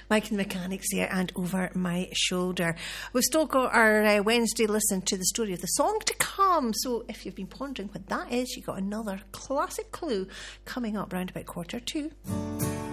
Mike and the Mechanics here and Over My Shoulder. We've still got our Wednesday listen to the story of the song to come. So if you've been pondering what that is, you've got another classic clue coming up round about 1:45.